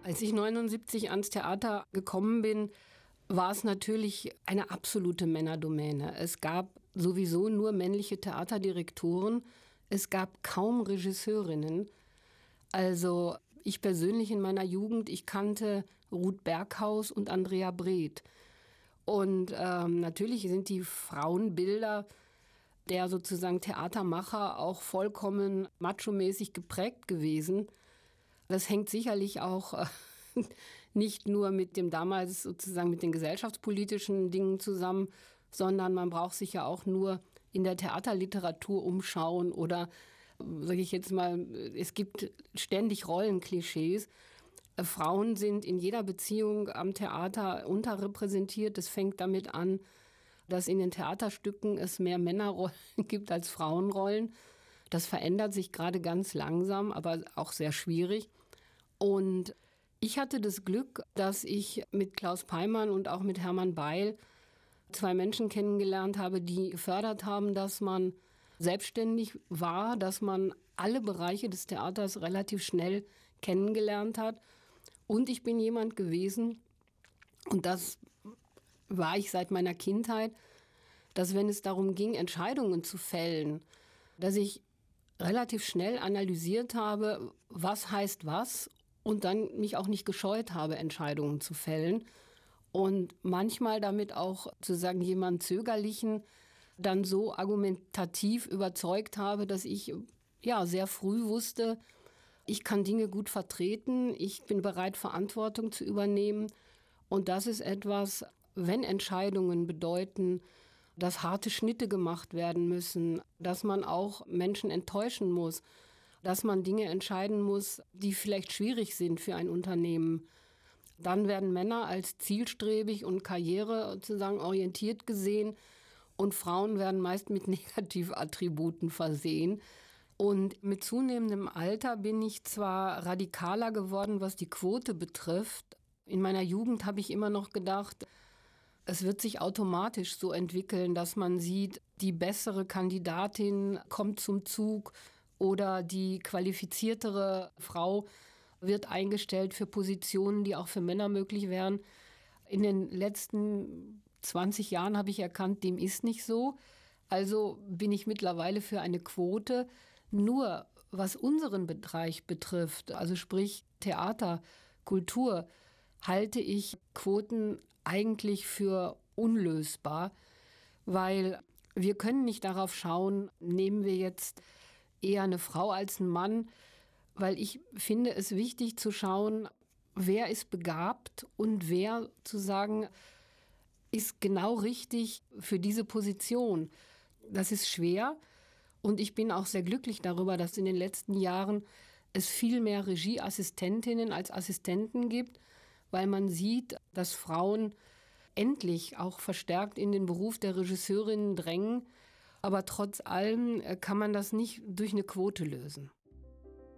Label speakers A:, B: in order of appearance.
A: Als ich 79 ans Theater gekommen bin, war es natürlich eine absolute Männerdomäne. Es gab sowieso nur männliche Theaterdirektoren. Es gab kaum Regisseurinnen. Also ich persönlich in meiner Jugend, ich kannte Ruth Berghaus und Andrea Breth. Und natürlich sind die Frauenbilder der sozusagen Theatermacher auch vollkommen machomäßig geprägt gewesen. Das hängt sicherlich auch nicht nur mit dem damals sozusagen mit den gesellschaftspolitischen Dingen zusammen, sondern man braucht sich ja auch nur in der Theaterliteratur umschauen oder, sage ich jetzt mal, es gibt ständig Rollenklischees. Frauen sind in jeder Beziehung am Theater unterrepräsentiert. Das fängt damit an, dass in den Theaterstücken es mehr Männerrollen gibt als Frauenrollen. Das verändert sich gerade ganz langsam, aber auch sehr schwierig. Und ich hatte das Glück, dass ich mit Klaus Peimann und auch mit Hermann Beil 2 Menschen kennengelernt habe, die gefördert haben, dass man selbstständig war, dass man alle Bereiche des Theaters relativ schnell kennengelernt hat. Und ich bin jemand gewesen, und das war ich seit meiner Kindheit, dass wenn es darum ging, Entscheidungen zu fällen, dass ich relativ schnell analysiert habe, was heißt was und dann mich auch nicht gescheut habe, Entscheidungen zu fällen. Und manchmal damit auch sozusagen jemanden Zögerlichen dann so argumentativ überzeugt habe, dass ich ja sehr früh wusste, ich kann Dinge gut vertreten, ich bin bereit, Verantwortung zu übernehmen. Und das ist etwas, wenn Entscheidungen bedeuten, dass harte Schnitte gemacht werden müssen, dass man auch Menschen enttäuschen muss, dass man Dinge entscheiden muss, die vielleicht schwierig sind für ein Unternehmen. Dann werden Männer als zielstrebig und Karriere sozusagen orientiert gesehen und Frauen werden meist mit Negativattributen versehen. Und mit zunehmendem Alter bin ich zwar radikaler geworden, was die Quote betrifft. In meiner Jugend habe ich immer noch gedacht, es wird sich automatisch so entwickeln, dass man sieht, die bessere Kandidatin kommt zum Zug oder die qualifiziertere Frau wird eingestellt für Positionen, die auch für Männer möglich wären. In den letzten 20 Jahren habe ich erkannt, dem ist nicht so. Also bin ich mittlerweile für eine Quote. Nur was unseren Bereich betrifft, also sprich Theater, Kultur, halte ich Quoten eigentlich für unlösbar, weil wir können nicht darauf schauen, nehmen wir jetzt eher eine Frau als einen Mann, weil ich finde es wichtig zu schauen, wer ist begabt und wer zu sagen, ist genau richtig für diese Position. Das ist schwer und ich bin auch sehr glücklich darüber, dass in den letzten Jahren es viel mehr Regieassistentinnen als Assistenten gibt, weil man sieht, dass Frauen endlich auch verstärkt in den Beruf der Regisseurinnen drängen. Aber trotz allem kann man das nicht durch eine Quote lösen.